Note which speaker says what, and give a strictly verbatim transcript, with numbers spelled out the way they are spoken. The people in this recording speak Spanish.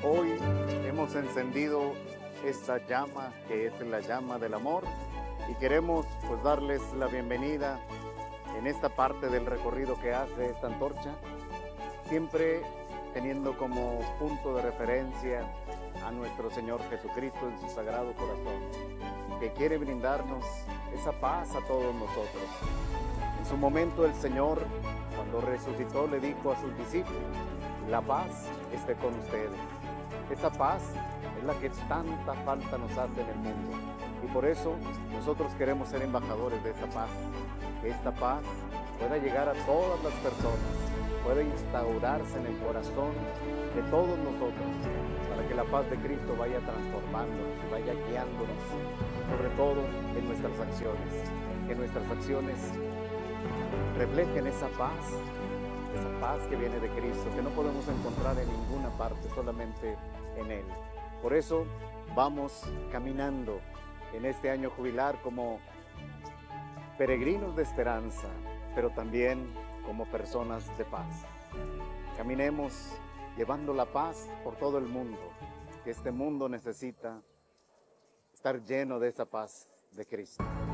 Speaker 1: Hoy hemos encendido esta llama que es la llama del amor y queremos pues darles la bienvenida en esta parte del recorrido que hace esta antorcha, siempre teniendo como punto de referencia a nuestro Señor Jesucristo en su sagrado corazón, que quiere brindarnos esa paz a todos nosotros. En su momento el Señor, cuando resucitó, le dijo a sus discípulos: la paz esté con ustedes. Esa paz es la que tanta falta nos hace en el mundo. Y por eso nosotros queremos ser embajadores de esa paz. Que esta paz pueda llegar a todas las personas, pueda instaurarse en el corazón de todos nosotros, para que la paz de Cristo vaya transformándonos y vaya guiándonos, sobre todo en nuestras acciones. Que nuestras acciones reflejen esa paz, esa paz que viene de Cristo, que no podemos encontrar en ninguna parte, solamente en Él. Por eso vamos caminando en este año jubilar como peregrinos de esperanza, pero también como personas de paz. Caminemos llevando la paz por todo el mundo, que este mundo necesita estar lleno de esa paz de Cristo.